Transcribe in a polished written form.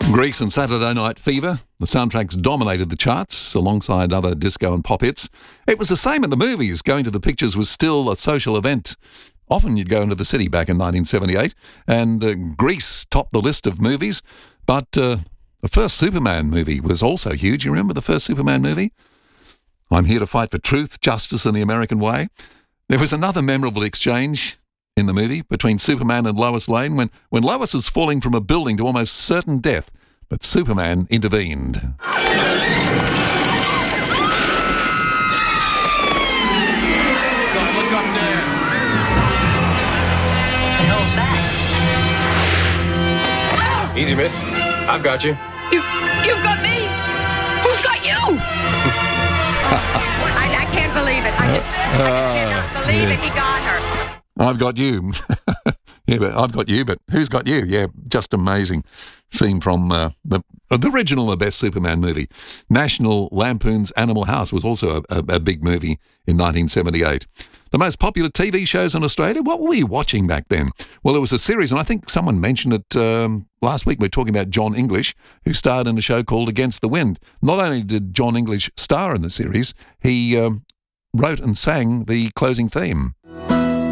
Grease and Saturday Night Fever. The soundtracks dominated the charts alongside other disco and pop hits. It was the same in the movies. Going to the pictures was still a social event. Often you'd go into the city back in 1978, and Grease topped the list of movies. But the first Superman movie was also huge. You remember the first Superman movie? I'm here to fight for truth, justice, and the American way. There was another memorable exchange in the movie between Superman and Lois Lane when Lois was falling from a building to almost certain death, but Superman intervened. Look up there. No sack. Easy, miss. I've got you. You've got me? Who's got you? I can't believe it. I cannot believe it. He got her. I've got you. Yeah, but I've got you, but who's got you? Yeah, just amazing. Scene from the original, the best Superman movie. National Lampoon's Animal House was also a big movie in 1978. The most popular TV shows in Australia, what were we watching back then? Well, it was a series, and I think someone mentioned it last week. We were talking about John English, who starred in a show called Against the Wind. Not only did John English star in the series, he wrote and sang the closing theme.